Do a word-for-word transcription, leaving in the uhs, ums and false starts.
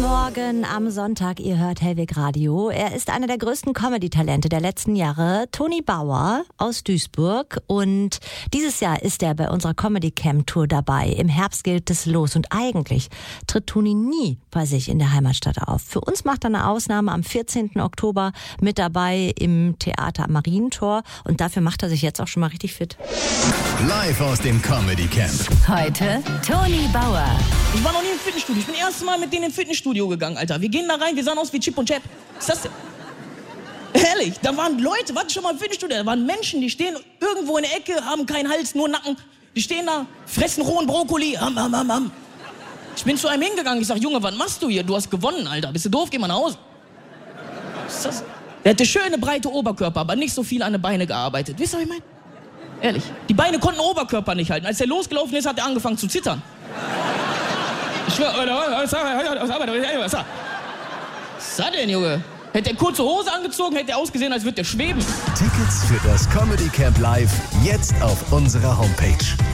Morgen am Sonntag, ihr hört Hellweg Radio. Er ist einer der größten Comedy-Talente der letzten Jahre, Toni Bauer aus Duisburg. Und dieses Jahr ist er bei unserer Comedy-Camp-Tour dabei. Im Herbst geht es los und eigentlich tritt Toni nie bei sich in der Heimatstadt auf. Für uns macht er eine Ausnahme am vierzehnten Oktober mit dabei im Theater am Marientor. Und dafür macht er sich jetzt auch schon mal richtig fit. Live aus dem Comedy-Camp. Heute Toni Bauer. Ich war noch nie im Fitnessstudio. Ich bin das erste Mal mit denen ins Fitnessstudio gegangen, Alter. Wir gehen da rein, wir sahen aus wie Chip und Chap. Was ist das denn? Ehrlich, da waren Leute, warte schon mal im Fitnessstudio, da waren Menschen, die stehen irgendwo in der Ecke, haben keinen Hals, nur Nacken. Die stehen da, fressen rohen Brokkoli. Ham, ham, ham, ham. Ich bin zu einem hingegangen, ich sag, Junge, was machst du hier? Du hast gewonnen, Alter. Bist du doof? Geh mal nach Hause. Was ist das? Der hatte schöne, breite Oberkörper, aber nicht so viel an den Beinen gearbeitet. Wisst ihr, was ich meine? Ehrlich. Die Beine konnten den Oberkörper nicht halten. Als er losgelaufen ist, hat er angefangen zu zittern. Ich schwör, was ist das denn, Junge? Hätte er kurze Hose angezogen, hätte er ausgesehen, als würde er schweben. Tickets für das Comedy Camp Live jetzt auf unserer Homepage.